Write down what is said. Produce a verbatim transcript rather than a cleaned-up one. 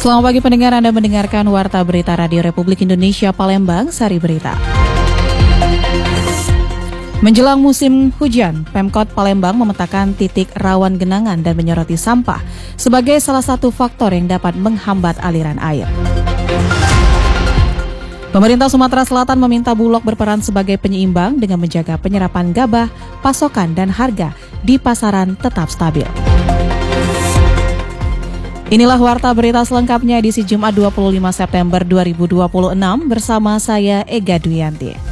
Selamat pagi pendengar, Anda mendengarkan Warta Berita Radio Republik Indonesia Palembang, Sari Berita. Menjelang musim hujan, Pemkot Palembang memetakan titik rawan genangan dan menyoroti sampah sebagai salah satu faktor yang dapat menghambat aliran air. Pemerintah Sumatera Selatan meminta Bulog berperan sebagai penyeimbang dengan menjaga penyerapan gabah, pasokan dan harga di pasaran tetap stabil. Inilah Warta Berita selengkapnya edisi Jumat dua puluh lima September dua ribu dua puluh enam bersama saya Ega Duyanti.